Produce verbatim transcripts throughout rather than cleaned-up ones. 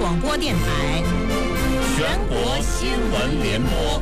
广播电台。全国新闻联播。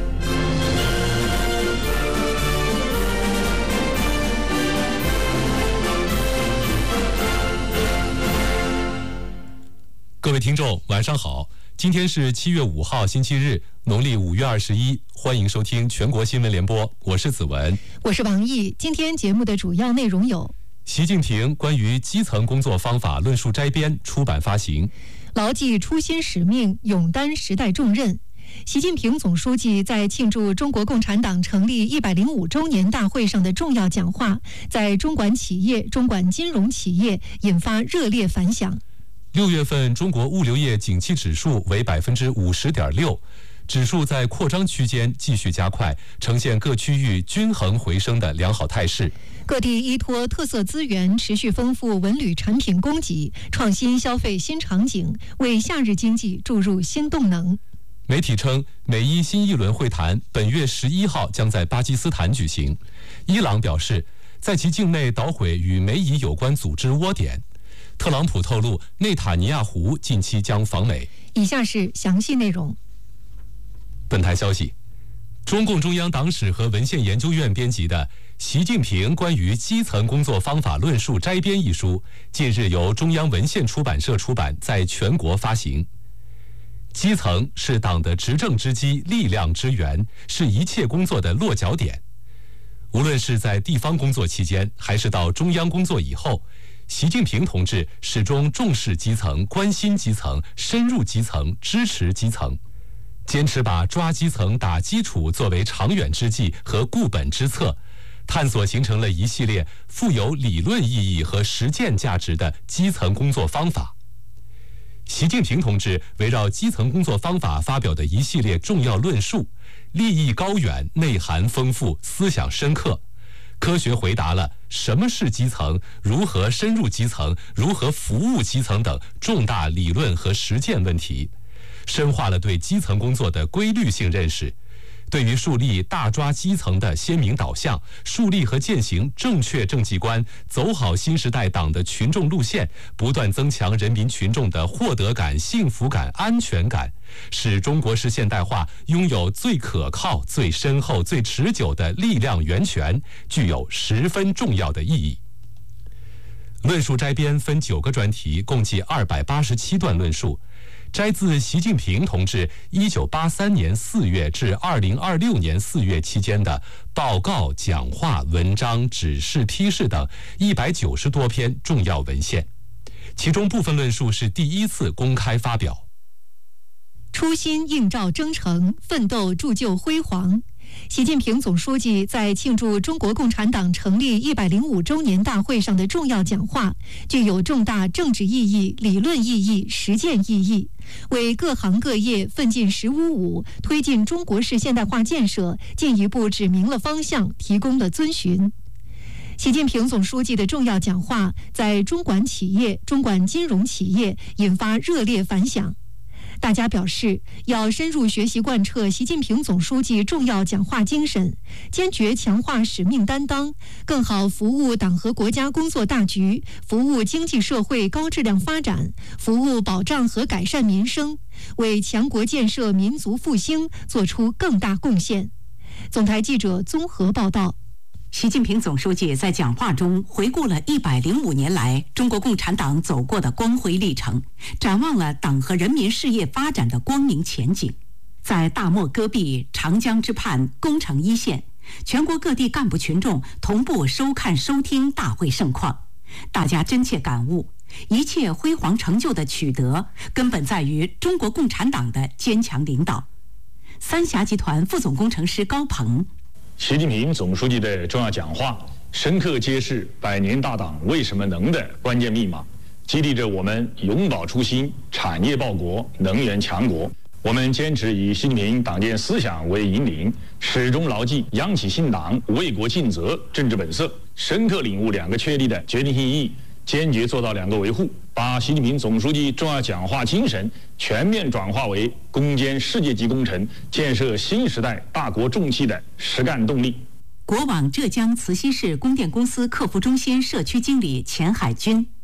各位听众，晚上好！今天是七月五号，星期日，农历五月二十一。欢迎收听全国新闻联播，我是子文， 我是王毅。今天节目的主要内容有： 习近平关于基层工作方法论述摘编出版发行； 牢记初心使命，勇担时代重任。习近平总书记在庆祝中国共产党成立一百零五周年大会上的重要讲话，在中管企业、中管金融企业引发热烈反响。 六月份中国物流业景气指数为百分之五十点六，指数在扩张区间继续加快，呈现各区域均衡回升的良好态势。 各地依托特色资源，持续丰富文旅产品供给，创新消费新场景，为夏日经济注入新动能。 媒体称，美伊新一轮会谈本月十一号将在巴基斯坦举行。伊朗表示，在其境内捣毁与美伊有关组织窝点。特朗普透露，内塔尼亚胡近期将访美。 以下是详细内容。 本台消息，中共中央党史和文献研究院编辑的《习近平关于基层工作方法论述摘编》一书，近日由中央文献出版社出版，在全国发行。基层是党的执政之基、力量之源，是一切工作的落脚点。无论是在地方工作期间，还是到中央工作以后，习近平同志始终重视基层、关心基层、深入基层、支持基层，坚持把抓基层、打基础作为长远之计和固本之策，探索形成了一系列富有理论意义和实践价值的基层工作方法。习近平同志围绕基层工作方法发表的一系列重要论述，立意高远，内涵丰富，思想深刻，科学回答了什么是基层、如何深入基层、如何服务基层等重大理论和实践问题，深化了对基层工作的规律性认识，对于树立大抓基层的鲜明导向，树立和践行正确政绩观，走好新时代党的群众路线，不断增强人民群众的获得感、幸福感、安全感，使中国式现代化拥有最可靠、最深厚、最持久的力量源泉，具有十分重要的意义。论述摘编分九个专题，共计二百八十七段论述，摘自习近平同志一九八三年四月至二零二六年四月期间的报告、讲话、文章、指示、批示等一百九十多篇重要文献，其中部分论述是第一次公开发表。 初心映照征程，奋斗铸就辉煌。习近平总书记在庆祝中国共产党成立一百零五周年大会上的重要讲话，具有重大政治意义、理论意义、实践意义，为各行各业奋进“十五五”、推进中国式现代化建设进一步指明了方向，提供了遵循。习近平总书记的重要讲话在中管企业、中管金融企业引发热烈反响。大家表示，要深入学习贯彻习近平总书记重要讲话精神，坚决强化使命担当，更好服务党和国家工作大局，服务经济社会高质量发展，服务保障和改善民生，为强国建设、民族复兴做出更大贡献。总台记者综合报道。 习近平总书记在讲话中回顾了一百零五年来中国共产党走过的光辉历程，展望了党和人民事业发展的光明前景。在大漠戈壁、长江之畔、攻城一线，全国各地干部群众同步收看收听大会盛况，大家真切感悟，一切辉煌成就的取得，根本在于中国共产党的坚强领导。三峡集团副总工程师高鹏， 习近平总书记的重要讲话，深刻揭示百年大党为什么能的关键密码，激励着我们永葆初心，产业报国，能源强国。我们坚持以习近平党建思想为引领，始终牢记央企信党、为国尽责政治本色，深刻领悟两个确立的决定性意义，坚决做到两个维护，把习近平总书记重要讲话精神全面转化为攻坚世界级工程、建设新时代大国重器的实干动力。 国网浙江慈溪市供电公司客服中心社区经理钱海军，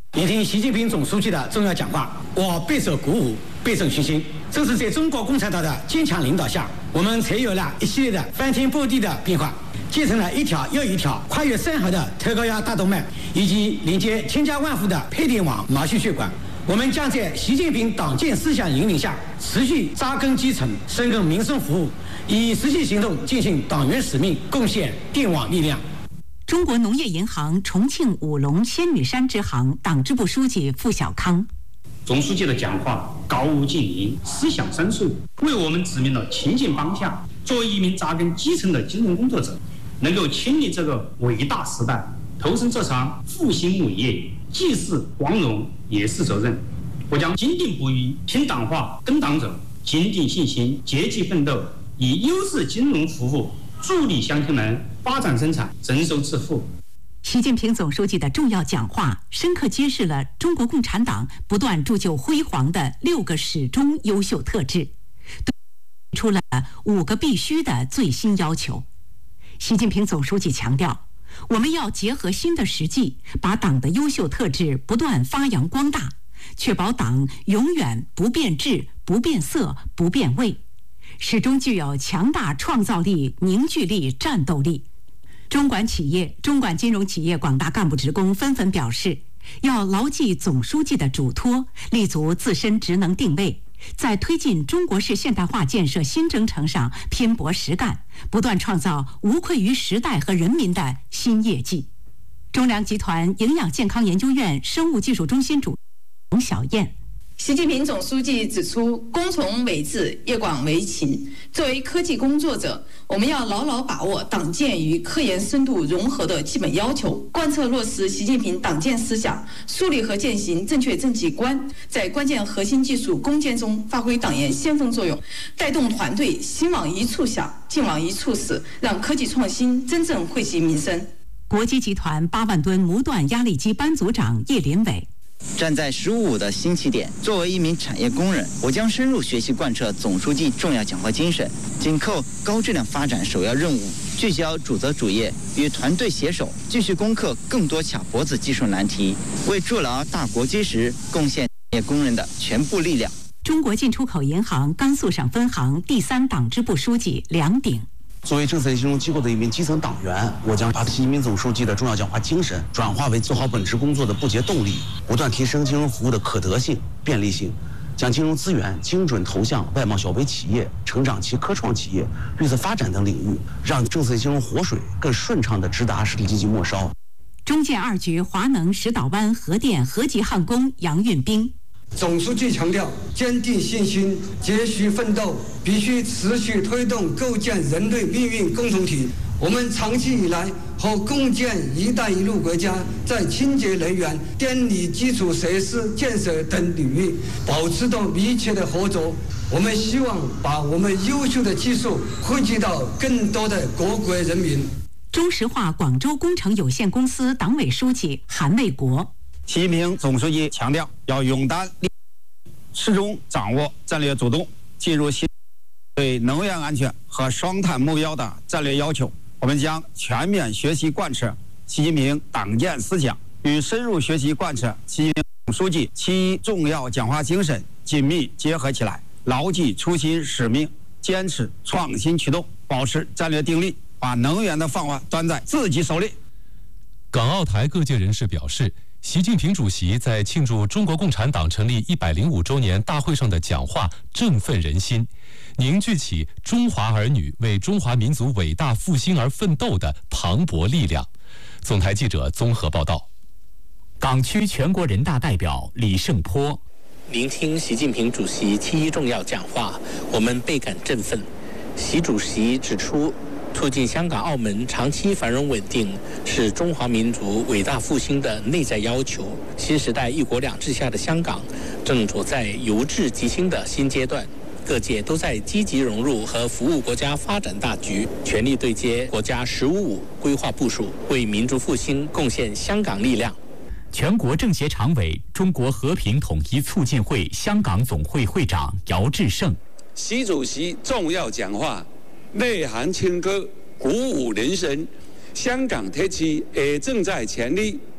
聆听习近平总书记的重要讲话，我备受鼓舞，倍增信心。正是在中国共产党的坚强领导下，我们才有了一系列的翻天覆地的变化，建成了一条又一条跨越山河的特高压大动脉，以及连接千家万户的配电网毛细血管。我们将在习近平党建思想引领下，持续扎根基层，深耕民生服务，以实际行动进行党员使命，贡献电网力量。 中国农业银行重庆五龙仙女山支行党支部书记付小康。 总书记的讲话高屋建瓴，思想深邃，为我们指明了前进方向。作为一名扎根基层的金融工作者，能够亲历这个伟大时代，投身这场复兴伟业，既是光荣也是责任。我将坚定不移听党话跟党走，坚定信心，积极奋斗，以优质金融服务助力乡亲们发展生产，增收致富。 习近平总书记的重要讲话，深刻揭示了中国共产党不断铸就辉煌的六个始终优秀特质，提出了五个必须的最新要求。习近平总书记强调，我们要结合新的实际，把党的优秀特质不断发扬光大，确保党永远不变质、不变色、不变味，始终具有强大创造力、凝聚力、战斗力。中管企业、中管金融企业广大干部职工纷纷表示，要牢记总书记的嘱托，立足自身职能定位，在推进中国式现代化建设新征程上拼搏实干，不断创造无愧于时代和人民的新业绩。中粮集团营养健康研究院生物技术中心主任洪小燕。 习近平总书记指出，工从为治，业广为勤。作为科技工作者，我们要牢牢把握党建与科研深度融合的基本要求，贯彻落实习近平党建思想，树立和践行正确政绩观，在关键核心技术攻坚中发挥党员先锋作用，带动团队心往一处想，劲往一处使，让科技创新真正惠及民生。 国基集团八万吨模段压力机班组长叶林伟。 站在“十五五”的新起点，作为一名产业工人，我将深入学习贯彻总书记重要讲话精神，紧扣高质量发展首要任务，聚焦主责主业，与团队携手，继续攻克更多卡脖子技术难题，为筑牢大国基石贡献产业工人的全部力量。 中国进出口银行甘肃省分行第三党支部书记梁鼎。 作为政策金融机构的一名基层党员，我将把习近平总书记的重要讲话精神转化为做好本职工作的不竭动力，不断提升金融服务的可得性、便利性，将金融资源精准投向外贸小微企业、成长期科创企业、绿色发展等领域，让政策金融活水更顺畅地直达实体经济末梢。 中建二局华能石岛湾核电核级焊工杨运兵。 总书记强调，坚定信心，继续奋斗，必须持续推动构建人类命运共同体。我们长期以来和共建“一带一路”国家在清洁能源、电力基础设施建设等领域保持着密切的合作。我们希望把我们优秀的技术惠及到更多的各国人民。 中石化广州工程有限公司党委书记韩卫国。 习近平总书记强调，要勇担始终掌握战略主动，进入新对能源安全和双碳目标的战略要求。我们将全面学习贯彻习近平党建思想，与深入学习贯彻习近平总书记七重要讲话精神紧密结合起来，牢记初心使命，坚持创新驱动，保持战略定力，把能源的饭碗端在自己手里。 港澳台各界人士表示，习近平主席在庆祝中国共产党成立一百零五周年大会上的讲话振奋人心，凝聚起中华儿女为中华民族伟大复兴而奋斗的磅礴力量。总台记者综合报道。 港区全国人大代表李胜波， 聆听习近平主席七一重要讲话，我们倍感振奋。习主席指出，促进香港、澳门长期繁荣稳定是中华民族伟大复兴的内在要求。新时代一国两制下的香港正处在由治及兴的新阶段，各界都在积极融入和服务国家发展大局，全力对接国家“十五五”规划部署，为民族复兴贡献香港力量。 全国政协常委、中国和平统一促进会香港总会会长姚志胜， 习主席重要讲话内涵清歌，鼓舞人心。香港特区也正在全力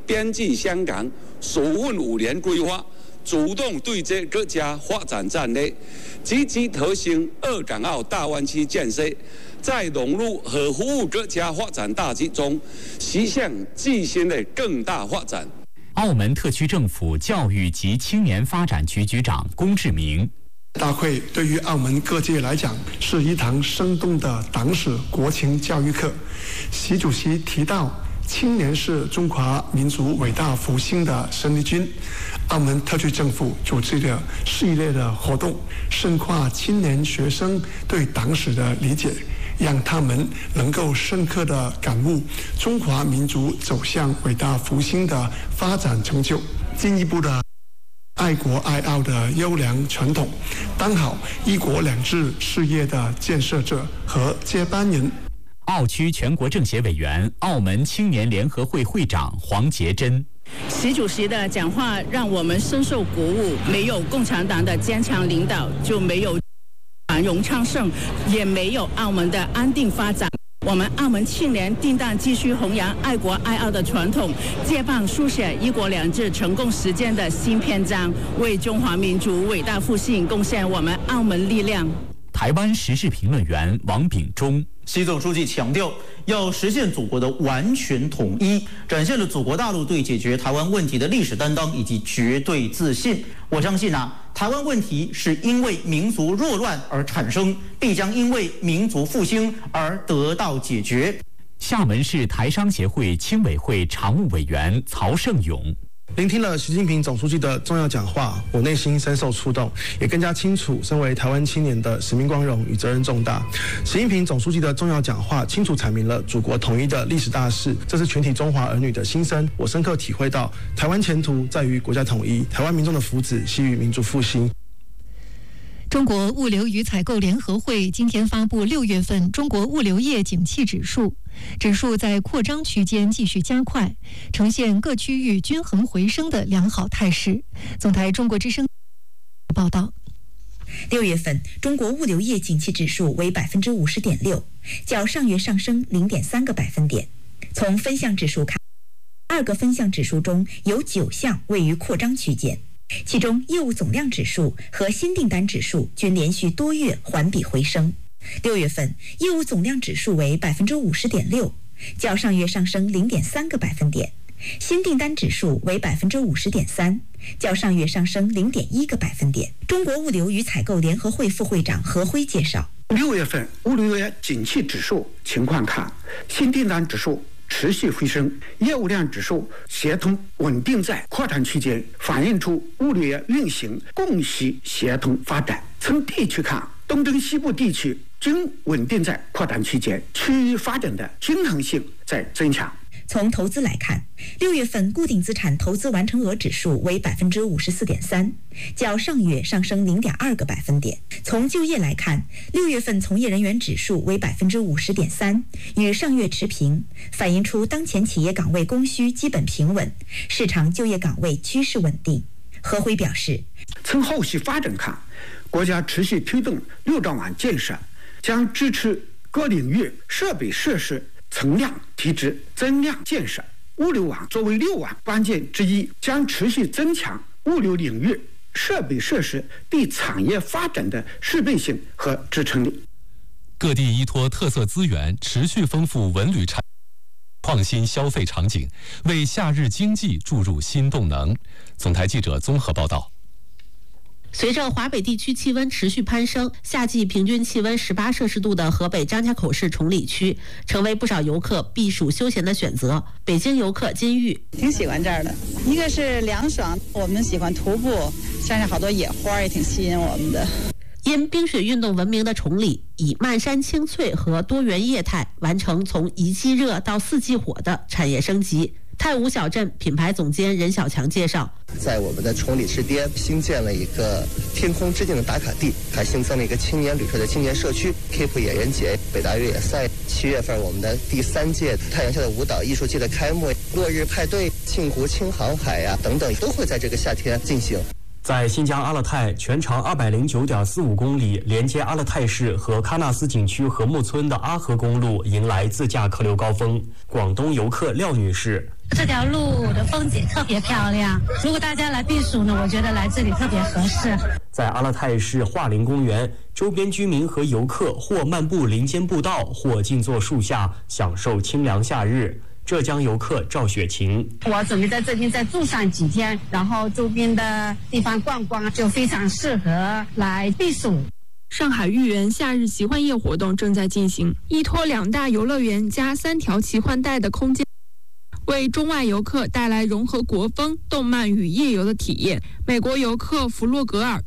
编辑香港首份五年规划，主动对接各家发展战略，积极推行二港澳大湾区建设，在融入和服务各家发展大局中，实现自身的更大发展。 澳门特区政府教育及青年发展局局长龚志明。 大会对于澳门各界来讲是一堂生动的党史国情教育课。习主席提到，青年是中华民族伟大复兴的生力军。澳门特区政府组织的系列的活动，深化青年学生对党史的理解，让他们能够深刻地感悟中华民族走向伟大复兴的发展成就，进一步的爱国爱澳的优良传统，当好一国两制事业的建设者和接班人。 澳区全国政协委员、澳门青年联合会会长黄杰珍。 习主席的讲话让我们深受鼓舞，没有共产党的坚强领导，就没有繁荣昌盛，也没有澳门的安定发展。我们澳门青年定当继续弘扬爱国爱澳的传统，接棒书写一国两制成功实践的新篇章，为中华民族伟大复兴贡献我们澳门力量。 台湾时事评论员王炳忠。 习总书记强调，要实现祖国的完全统一，展现了祖国大陆对解决台湾问题的历史担当以及绝对自信。我相信啊，台湾问题是因为民族弱乱而产生，必将因为民族复兴而得到解决。 厦门市台商协会青委会常务委员曹胜勇。 聆听了习近平总书记的重要讲话，我内心深受触动，也更加清楚身为台湾青年的使命光荣与责任重大。习近平总书记的重要讲话清楚阐明了祖国统一的历史大势，这是全体中华儿女的心声。我深刻体会到，台湾前途在于国家统一，台湾民众的福祉系于民族复兴。 中国物流与采购联合会今天发布六月份中国物流业景气指数，指数在扩张区间继续加快，呈现各区域均衡回升的良好态势。总台中国之声报道。 六月份中国物流业景气指数为百分之五十点六，较上月上升零点三个百分点。从分项指数看，二个分项指数中有九项位于扩张区间。其中业务总量指数和新订单指数均连续多月环比回升。六月份业务总量指数为百分之五十点六，较上月上升零点三个百分点；新订单指数为百分之五十点三，较上月上升零点一个百分点。中国物流与采购联合会副会长何辉介绍， 六月份物流业景气指数情况看，新订单指数持续回升，业务量指数协同稳定在扩展区间，反映出物流业运行供需协同发展。从地区看，东征西部地区均稳定在扩展区间，区域发展的均衡性在增强。 从投资来看，六月份固定资产投资完成额指数为百分之五十四点三，较上月上升零点二个百分点。从就业来看，六月份从业人员指数为百分之五十点三，与上月持平，反映出当前企业岗位供需基本平稳，市场就业岗位趋势稳定。何辉表示， 从后续发展看，国家持续推动六兆网建设，将支持各领域设备设施存量提质、增量建设。物流网作为六网关键之一，将持续增强物流领域设备设施对产业发展的适配性和支撑力。 各地依托特色资源，持续丰富文旅产创新消费场景，为夏日经济注入新动能。总台记者综合报道。 随着华北地区气温持续攀升，夏季平均气温十八摄氏度的河北张家口市崇礼区成为不少游客避暑休闲的选择。北京游客金玉挺喜欢这儿的，一个是凉爽，我们喜欢徒步，山上好多野花也挺吸引我们的。 因冰雪运动闻名的崇礼，以漫山青翠和多元业态完成从一季热到四季火的产业升级。太武小镇品牌总监任小强介绍， 在我们的崇礼之巅新建了一个天空之镜的打卡地，还新增了一个青年旅客的青年社区 Keep 野人节、北大越野赛。七月份我们的第三届太阳下的舞蹈艺术季的开幕、落日派对、庆湖轻航海呀、啊、等等，都会在这个夏天进行。 在新疆阿勒泰，全长二百零九点四五公里，连接阿勒泰市和喀纳斯景区禾木村的阿河公路迎来自驾客流高峰。广东游客廖女士： 这条路的风景特别漂亮，如果大家来避暑呢，我觉得来这里特别合适。 在阿勒泰市桦林公园，周边居民和游客或漫步林间步道，或静坐树下，享受清凉夏日。浙江游客赵雪琴： 我准备在这边再住上几天，然后周边的地方逛逛，就非常适合来避暑。 上海豫园夏日奇幻夜活动正在进行，依托两大游乐园加三条奇幻带的空间，为中外游客带来融合国风、动漫与夜游的体验。美国游客弗洛格尔：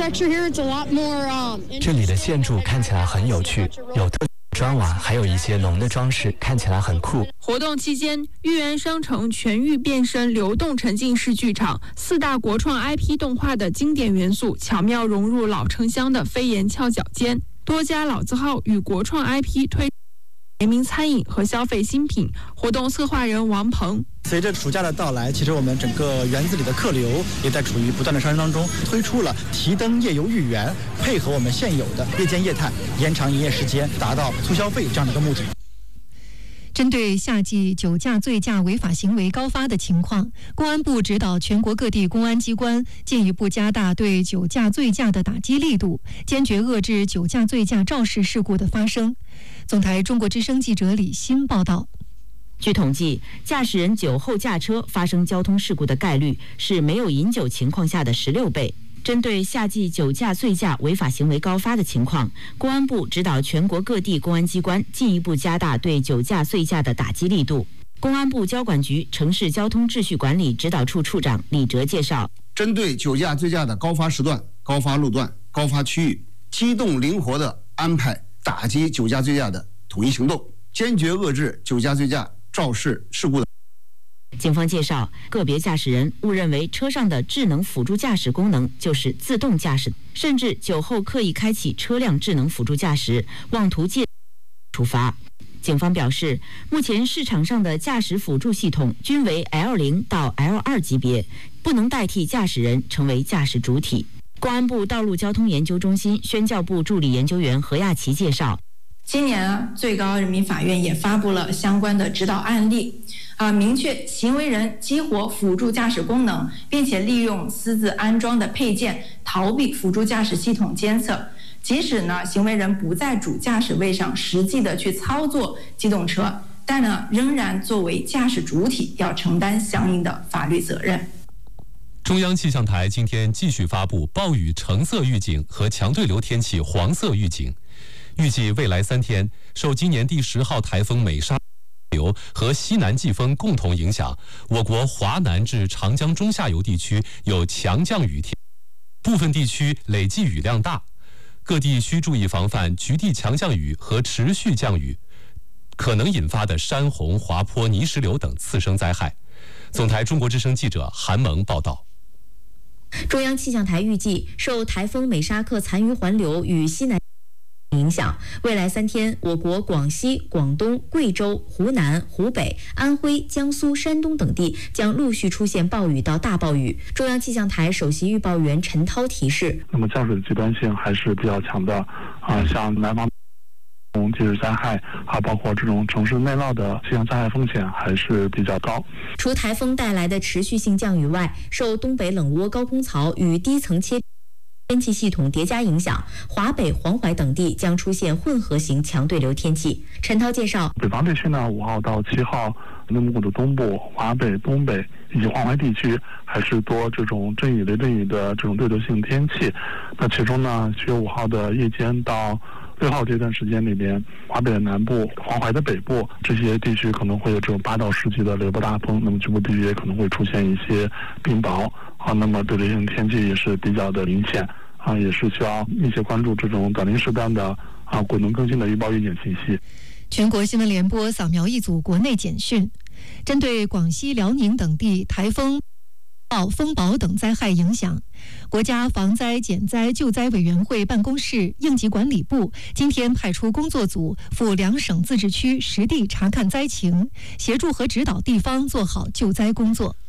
这里的建筑看起来很有趣，有特砖瓦，还有一些龙的装饰，看起来很酷。 活动期间，豫园商城全域变身流动沉浸式剧场，四大国创 I P 动画的经典元素巧妙融入老城乡的飞檐翘角间，多家老字号与国创 I P 推联名餐饮和消费新品。活动策划人王鹏： 随着暑假的到来，其实我们整个园子里的客流也在处于不断的上升当中，推出了提灯夜游豫园，配合我们现有的夜间业态，延长营业时间，达到促消费这样的一个目的。 针对夏季酒驾醉驾违法行为高发的情况，公安部指导全国各地公安机关进一步加大对酒驾醉驾的打击力度，坚决遏制酒驾醉驾肇事事故的发生。总台中国之声记者李欣报道。 据统计，驾驶人酒后驾车发生交通事故的概率是没有饮酒情况下的十六倍。针对夏季酒驾醉驾违法行为高发的情况，公安部指导全国各地公安机关进一步加大对酒驾醉驾的打击力度。公安部交管局城市交通秩序管理指导处处长李哲介绍， 针对酒驾醉驾的高发时段、高发路段、高发区域，机动灵活地安排打击酒驾醉驾的统一行动，坚决遏制酒驾醉驾肇事事故的。 警方介绍，个别驾驶人误认为车上的智能辅助驾驶功能就是自动驾驶，甚至酒后刻意开启车辆智能辅助驾驶，妄图借处罚。警方表示，目前市场上的驾驶辅助系统均为 L 零 到 L 二 级别，不能代替驾驶人成为驾驶主体。公安部道路交通研究中心宣教部助理研究员何亚琪介绍， 今年最高人民法院也发布了相关的指导案例，啊，明确行为人激活辅助驾驶功能，并且利用私自安装的配件逃避辅助驾驶系统监测。即使呢行为人不在主驾驶位上实际的去操作机动车，但呢仍然作为驾驶主体要承担相应的法律责任。 中央气象台今天继续发布暴雨橙色预警和强对流天气黄色预警。预计未来三天，受今年第十号台风美沙流和西南季风共同影响，我国华南至长江中下游地区有强降雨天，部分地区累计雨量大，各地需注意防范局地强降雨和持续降雨可能引发的山洪、滑坡、泥石流等次生灾害。总台中国之声记者韩萌报道。 中央气象台预计，受台风美沙克残余环流与西南影响，未来三天，我国广西、广东、贵州、湖南、湖北、安徽、江苏、山东等地将陆续出现暴雨到大暴雨。中央气象台首席预报员陈涛提示： 那么降水的极端性还是比较强的啊，像南方这种地质灾害，还包括这种城市内涝的气象灾害风险还是比较高。 除台风带来的持续性降雨外，受东北冷涡高空槽与低层切天气系统叠加影响，华北、黄淮等地将出现混合型强对流天气。陈涛介绍， 北方地区呢，五号到七号，内蒙古的东部、华北、东北以及黄淮地区还是多这种阵雨、雷阵雨的这种对流性天气。那其中呢，七月五号的夜间到六号这段时间里边，华北的南部、黄淮的北部这些地区可能会有这种八到十级的雷暴大风，那么局部地区也可能会出现一些冰雹啊，那么对流性天气也是比较的明显啊，也是需要密切关注这种短临时段的啊滚动更新的预报预警信息。 全国新闻联播扫描一组国内简讯，针对广西、辽宁等地台风、风雹等灾害影响，国家防灾减灾救灾委员会办公室应急管理部今天派出工作组赴两省自治区实地查看灾情，协助和指导地方做好救灾工作。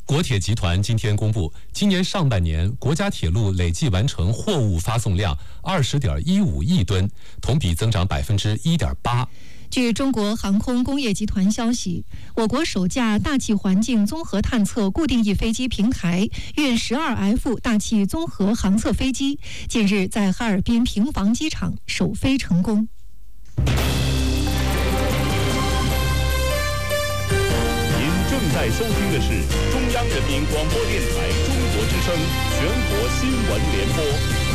国铁集团今天公布，今年上半年国家铁路累计完成货物发送量二十点一五亿吨，同比增长百分之一点八。 据中国航空工业集团消息，我国首架大气环境综合探测固定翼飞机平台运十二 F 大气综合航测飞机近日在哈尔滨平房机场首飞成功。 您正在收听的是中央人民广播电台中国之声全国新闻联播。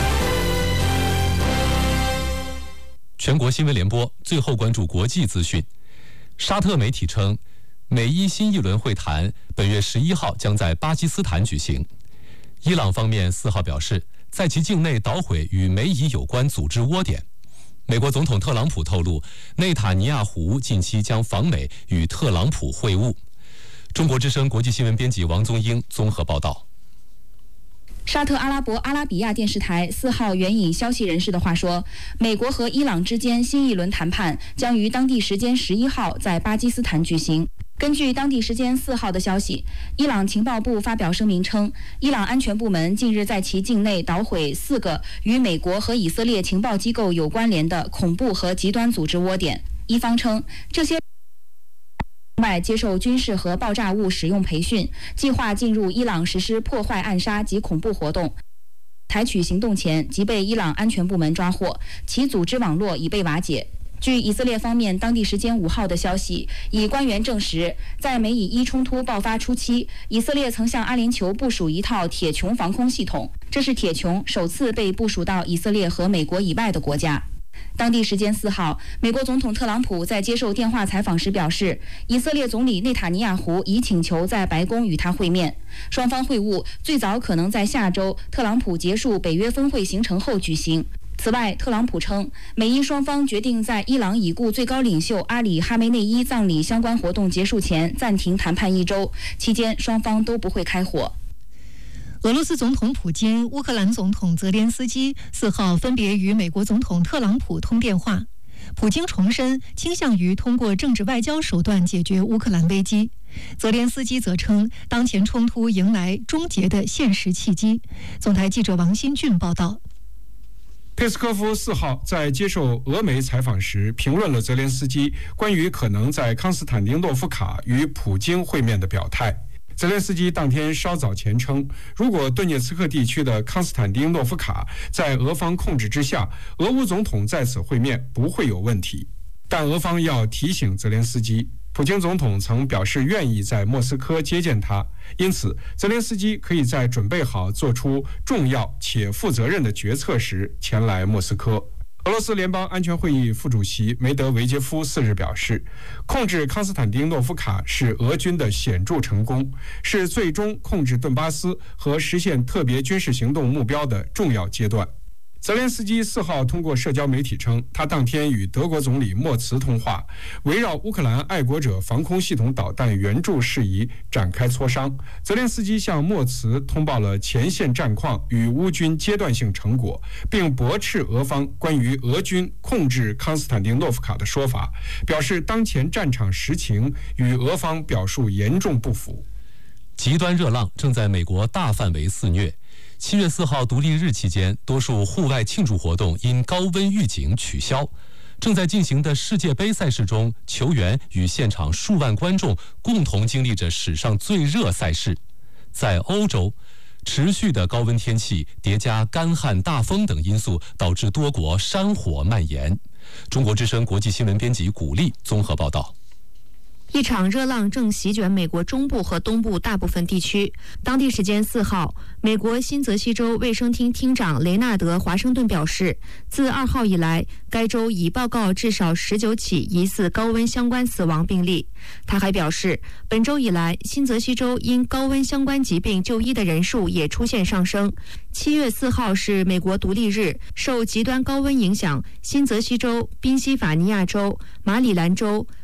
全国新闻联播，最后关注国际资讯。沙特媒体称，美伊新一轮会谈本月十一号将在巴基斯坦举行。伊朗方面四号表示，在其境内捣毁与美伊有关组织窝点。美国总统特朗普透露，内塔尼亚胡近期将访美与特朗普会晤。中国之声国际新闻编辑王宗英综合报道。 沙特阿拉伯阿拉比亚电视台四号援引消息人士的话说，美国和伊朗之间新一轮谈判将于当地时间十一号在巴基斯坦举行。根据当地时间四号的消息，伊朗情报部发表声明称，伊朗安全部门近日在其境内捣毁四个与美国和以色列情报机构有关联的恐怖和极端组织窝点。伊方称，这些外接受军事和爆炸物使用培训，计划进入伊朗实施破坏、暗杀及恐怖活动。采取行动前即被伊朗安全部门抓获，其组织网络已被瓦解。据以色列方面当地时间五号的消息，以官员证实，在美以伊冲突爆发初期，以色列曾向阿联酋部署一套铁穹防空系统，这是铁穹首次被部署到以色列和美国以外的国家。当地时间四号，美国总统特朗普在接受电话采访时表示，以色列总理内塔尼亚胡已请求在白宫与他会面，双方会晤最早可能在下周特朗普结束北约峰会行程后举行。此外，特朗普称，美伊双方决定在伊朗已故最高领袖阿里·哈梅内伊葬礼相关活动结束前暂停谈判一周，期间双方都不会开火。 俄罗斯总统普京、乌克兰总统泽连斯基四号分别与美国总统特朗普通电话。普京重申倾向于通过政治外交手段解决乌克兰危机，泽连斯基则称当前冲突迎来终结的现实契机。总台记者王新俊报道。 佩斯科夫四号在接受俄媒采访时评论了泽连斯基关于可能在康斯坦丁诺夫卡与普京会面的表态。泽连斯基当天稍早前称，如果顿涅茨克地区的康斯坦丁诺夫卡在俄方控制之下，俄乌总统在此会面不会有问题。但俄方要提醒泽连斯基，普京总统曾表示愿意在莫斯科接见他，因此泽连斯基可以在准备好做出重要且负责任的决策时前来莫斯科。俄罗斯联邦安全会议副主席梅德韦杰夫四日表示，控制康斯坦丁诺夫卡是俄军的显著成功，是最终控制顿巴斯和实现特别军事行动目标的重要阶段。泽连斯基四号通过社交媒体称，他当天与德国总理默茨通话，围绕乌克兰爱国者防空系统导弹援助事宜展开磋商。泽连斯基向默茨通报了前线战况与乌军阶段性成果，并驳斥俄方关于俄军控制康斯坦丁诺夫卡的说法，表示当前战场实情与俄方表述严重不符。 极端热浪正在美国大范围肆虐。七月四号独立日期间，多数户外庆祝活动因高温预警取消。正在进行的世界杯赛事中，球员与现场数万观众共同经历着史上最热赛事。在欧洲，持续的高温天气叠加干旱、大风等因素，导致多国山火蔓延。中国之声国际新闻编辑古丽综合报道。 一场热浪正席卷美国中部和东部大部分地区。当地时间四号，美国新泽西州卫生厅厅长雷纳德·华盛顿表示，自二号以来，该州已报告至少十九起疑似高温相关死亡病例。他还表示，本周以来，新泽西州因高温相关疾病就医的人数也出现上升。七月四号是美国独立日，受极端高温影响，新泽西州、宾夕法尼亚州、马里兰州、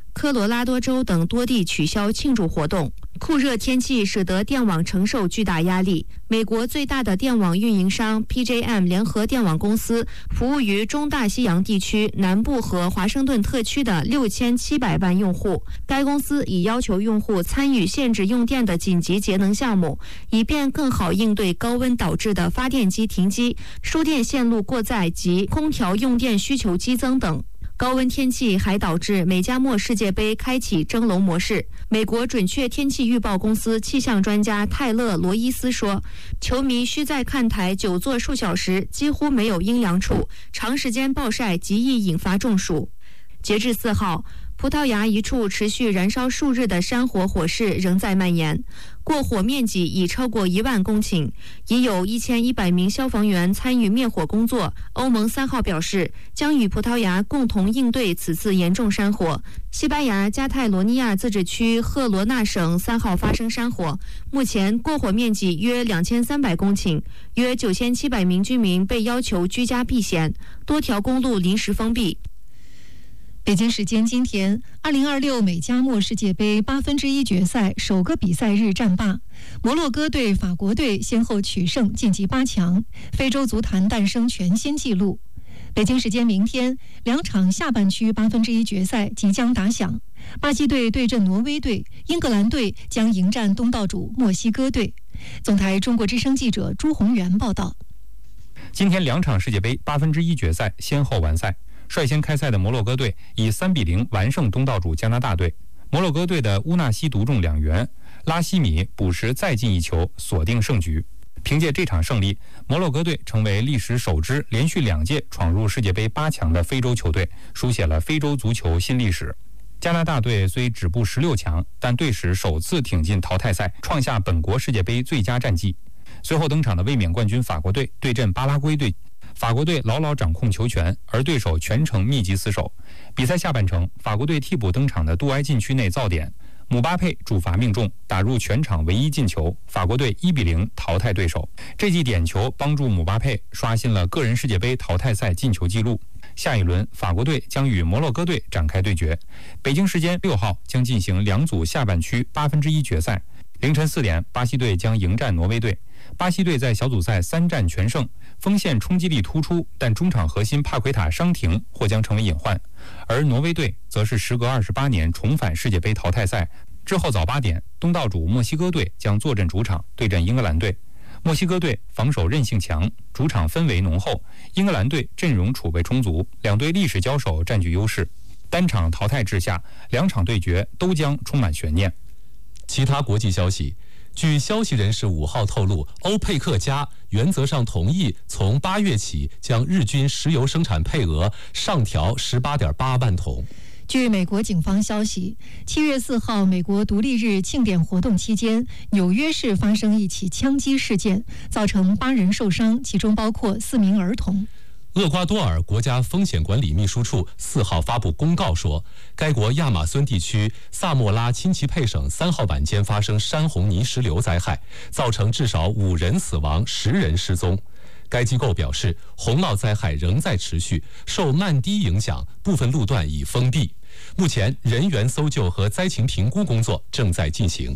科罗拉多州等多地取消庆祝活动。酷热天气使得电网承受巨大压力。美国最大的电网运营商 P J M 联合电网公司服务于中大西洋地区南部和华盛顿特区的六千七百万用户。该公司已要求用户参与限制用电的紧急节能项目，以便更好应对高温导致的发电机停机、输电线路过载及空调用电需求激增等。高温天气还导致美加墨世界杯开启蒸笼模式。美国准确天气预报公司气象专家泰勒·罗伊斯说，球迷需在看台久坐数小时，几乎没有阴凉处，长时间暴晒极易引发中暑。截至四号，葡萄牙一处持续燃烧数日的山火火势仍在蔓延，过火面积已超过一万公顷，已有一千一百名消防员参与灭火工作。欧盟三号表示，将与葡萄牙共同应对此次严重山火。西班牙加泰罗尼亚自治区赫罗纳省三号发生山火，目前过火面积约两千三百公顷，约九千七百名居民被要求居家避险，多条公路临时封闭。 北京时间今天，二零二六美加墨世界杯八分之一决赛首个比赛日战罢，摩洛哥队、法国队先后取胜晋级八强，非洲足坛诞生全新纪录。北京时间明天，两场下半区八分之一决赛即将打响，巴西队对阵挪威队，英格兰队将迎战东道主墨西哥队。总台中国之声记者朱宏元报道。 今天两场世界杯八分之一决赛先后完赛。率先开赛的摩洛哥队以三比零完胜东道主加拿大队。摩洛哥队的乌纳西独中两元，拉希米补时再进一球，锁定胜局。凭借这场胜利，摩洛哥队成为历史首支连续两届闯入世界杯八强的非洲球队，书写了非洲足球新历史。加拿大队虽止步十六强，但队史首次挺进淘汰赛，创下本国世界杯最佳战绩。随后登场的卫冕冠军法国队对阵巴拉圭队。法国队牢牢掌控球权，而对手全程密集死守。比赛下半程，法国队替补登场的杜埃禁区内造点，姆巴佩主罚命中，打入全场唯一进球，法国队一比零淘汰对手。这记点球帮助姆巴佩刷新了个人世界杯淘汰赛进球纪录。下一轮，法国队将与摩洛哥队展开对决。北京时间六号将进行两组下半区八分之一决赛。凌晨四点，巴西队将迎战挪威队。巴西队在小组赛三战全胜，锋线冲击力突出，但中场核心帕奎塔伤停或将成为隐患。而挪威队则是时隔二十八年重返世界杯淘汰赛。之后早八点，东道主墨西哥队将坐镇主场对阵英格兰队。墨西哥队防守韧性强，主场氛围浓厚；英格兰队阵容储备充足，两队历史交手占据优势。单场淘汰制下，两场对决都将充满悬念。 其他国际消息，据消息人士五号透露，欧佩克加原则上同意从八月起将日均石油生产配额上调十八点八万桶。 据美国警方消息，七月四号美国独立日庆典活动期间，纽约市发生一起枪击事件，造成八人受伤，其中包括四名儿童。 厄瓜多尔国家风险管理秘书处四号发布公告说，该国亚马孙地区萨莫拉钦奇佩省三号晚间发生山洪泥石流灾害，造成至少五人死亡，十人失踪。该机构表示，洪涝灾害仍在持续，受曼低影响，部分路段已封闭。目前，人员搜救和灾情评估工作正在进行。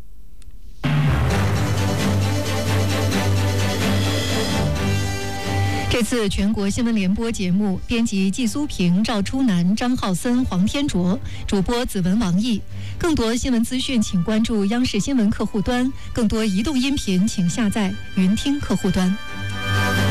这次全国新闻联播节目，编辑季苏平、赵初南、张浩森、黄天卓，主播子文、王毅。更多新闻资讯，请关注央视新闻客户端；更多移动音频，请下载云听客户端。